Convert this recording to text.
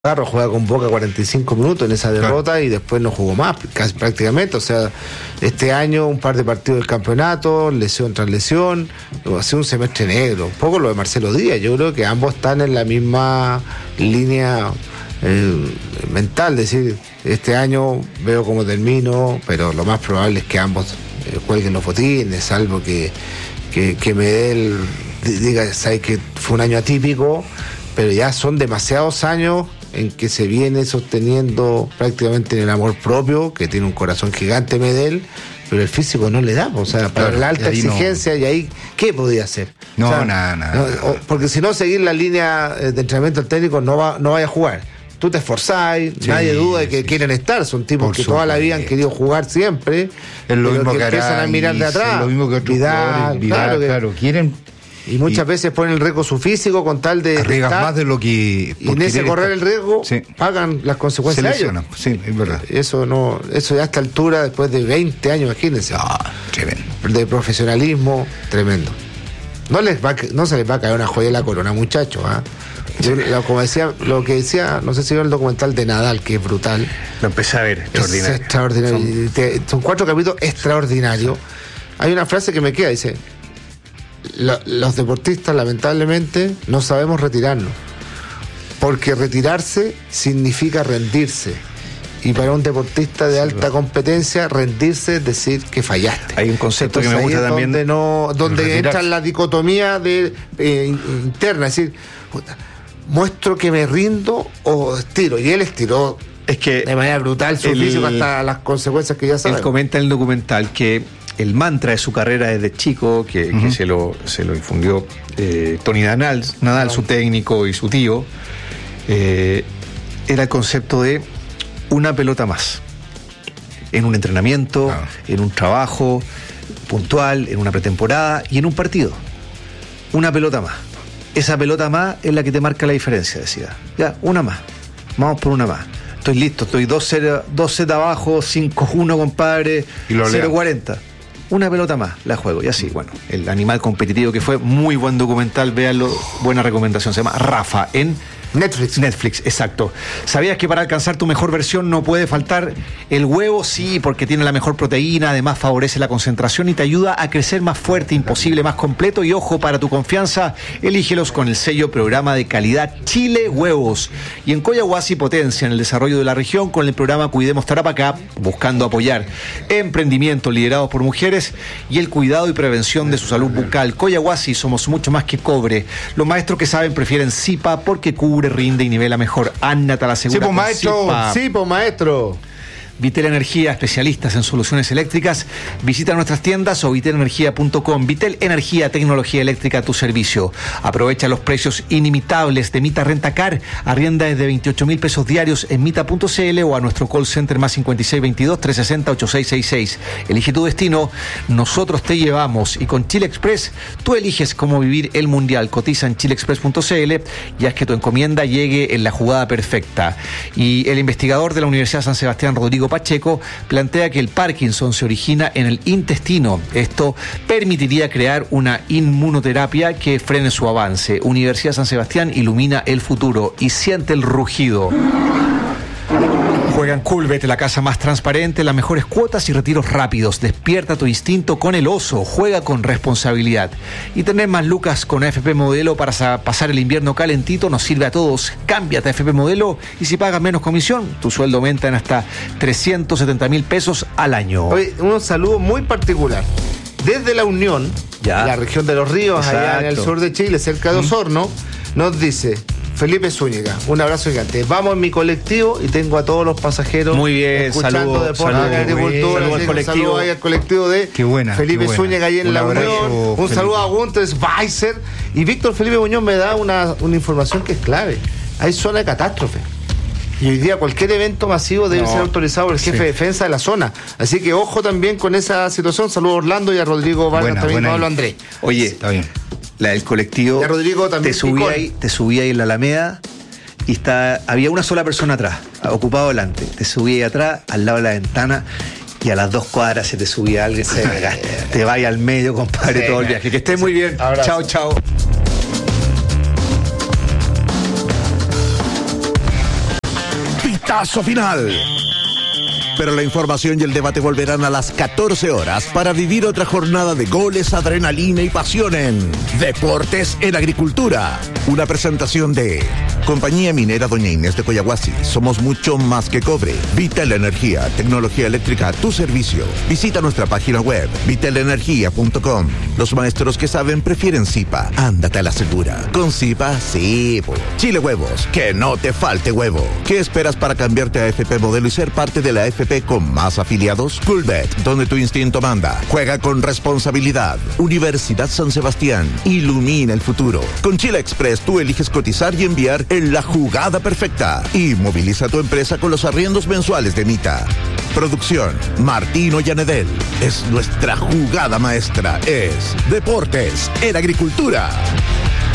Garro juega con Boca 45 minutos en esa derrota, claro, y después no jugó más, casi prácticamente. O sea, este año un par de partidos del campeonato, lesión tras lesión, ha sido un semestre negro. Un poco lo de Marcelo Díaz, yo creo que ambos están en la misma línea mental, es decir, este año veo cómo termino, pero lo más probable es que ambos cuelguen los botines, salvo que Medel diga, sabes que fue un año atípico, pero ya son demasiados años en que se viene sosteniendo prácticamente en el amor propio, que tiene un corazón gigante Medel, pero el físico no le da, o sea, para claro, la alta exigencia, no. Y ahí, ¿qué podía hacer? No, o sea, nada. Porque si no, seguir la línea de entrenamiento técnico no vaya a jugar. Tú te esforzáis, sí, nadie duda de que quieren estar, son tipos que toda la vida han querido jugar siempre, es lo mismo que empiezan a mirar de atrás, es lo mismo que otros Vidal, claro, quieren. Y muchas veces ponen el riesgo su físico con tal de arriesgas más de lo que... Y en ese correr el riesgo, sí, pagan las consecuencias de ellos. Sí, es verdad. Eso ya a esta altura, después de 20 años, imagínense. Tremendo. De profesionalismo, tremendo. No se les va a caer una joya de la corona, muchachos, ¿ah? Como decía, lo que decía, no sé si vio el documental de Nadal, que es brutal. Lo empecé a ver, extraordinario. Es extraordinario. Son 4 capítulos extraordinarios. Hay una frase que me queda, dice: los deportistas lamentablemente no sabemos retirarnos, porque retirarse significa rendirse, y para un deportista de alta competencia rendirse es decir que fallaste. Hay un concepto que me gusta también donde entra la dicotomía interna, es decir, muestro que me rindo o estiro, y él estiró de manera brutal su físico hasta las consecuencias que ya saben. Él comenta en el documental que el mantra de su carrera desde chico, que se lo infundió Tony Nadal, su técnico y su tío, era el concepto de una pelota más. En un entrenamiento, en un trabajo puntual, en una pretemporada y en un partido. Una pelota más. Esa pelota más es la que te marca la diferencia, decía. Ya, una más. Vamos por una más. Estoy listo, estoy 2-0 abajo, 5-1, compadre, 0-40. Una pelota más, la juego. Y así, bueno, el animal competitivo que fue, muy buen documental, véanlo, buena recomendación, se llama Rafa, en Netflix, exacto. ¿Sabías que para alcanzar tu mejor versión no puede faltar el huevo? Sí, porque tiene la mejor proteína, además favorece la concentración y te ayuda a crecer más fuerte, imposible, más completo. Y ojo, para tu confianza, elígelos con el sello Programa de Calidad Chile Huevos. Y en Coyahuasi potencian el desarrollo de la región con el programa Cuidemos Tarapacá, buscando apoyar emprendimientos liderados por mujeres y el cuidado y prevención de su salud bucal. Coyahuasi, somos mucho más que cobre. Los maestros que saben prefieren Zipa porque cubre, rinde y nivela mejor. Annata la asegura. Sí, pues maestro. Vitel Energía, especialistas en soluciones eléctricas. Visita nuestras tiendas o vitelenergia.com. Vitel Energía, tecnología eléctrica a tu servicio. Aprovecha los precios inimitables de Mita Rentacar. Arrienda desde 28,000 pesos diarios en mita.cl o a nuestro call center más 5622-360-8666. Elige tu destino, nosotros te llevamos. Y con Chile Express, tú eliges cómo vivir el mundial. Cotiza en chileexpress.cl y haz que tu encomienda llegue en la jugada perfecta. Y el investigador de la Universidad San Sebastián, Rodrigo Pacheco, plantea que el Parkinson se origina en el intestino. Esto permitiría crear una inmunoterapia que frene su avance. Universidad San Sebastián ilumina el futuro y siente el rugido. Juega en Coolbet, la casa más transparente, las mejores cuotas y retiros rápidos. Despierta tu instinto con el oso. Juega con responsabilidad. Y tener más lucas con AFP Modelo para pasar el invierno calentito nos sirve a todos. Cámbiate a AFP Modelo y si pagas menos comisión, tu sueldo aumenta en hasta 370,000 pesos al año. Oye, un saludo muy particular. Desde La Unión, la región de Los Ríos, allá en el sur de Chile, cerca de Osorno, nos dice Felipe Zúñiga, un abrazo gigante. Vamos en mi colectivo y tengo a todos los pasajeros muy bien, escuchando deporte de agricultura. Un saludo ahí al colectivo de Felipe Zúñiga ahí en La Unión. Un saludo a Gunter Schweizer. Y Víctor Felipe Muñoz me da una información que es clave. Hay zona de catástrofe. Y hoy día cualquier evento masivo debe ser autorizado por el jefe de defensa de la zona. Así que ojo también con esa situación. Saludos a Orlando y a Rodrigo Vargas, también Pablo Andrés. Oye, está bien. La del colectivo, Rodrigo también te subí ahí en la Alameda y había una sola persona atrás, ocupado delante. Te subí ahí atrás, al lado de la ventana, y a las 2 cuadras se te subía alguien, te vaya al medio, compadre, todo el viaje. Que estés muy bien. Abrazo. Chao. pitazo final. Pero la información y el debate volverán a las 14 horas para vivir otra jornada de goles, adrenalina y pasión en Deportes en Agricultura. Una presentación de Compañía Minera Doña Inés de Coyahuasi. Somos mucho más que cobre. Vital Energía, tecnología eléctrica a tu servicio. Visita nuestra página web, vitalenergia.com. Los maestros que saben prefieren Zipa. Ándate a la segura. Con Zipa, sí. Chile Huevos, que no te falte huevo. ¿Qué esperas para cambiarte a FP Modelo y ser parte de la FP con más afiliados? Coolbet, donde tu instinto manda. Juega con responsabilidad. Universidad San Sebastián, ilumina el futuro. Con Chile Express tú eliges cotizar y enviar en la jugada perfecta. Y moviliza tu empresa con los arriendos mensuales de Mita. Producción, Martino Yanedel. Es nuestra jugada maestra. Es Deportes en Agricultura.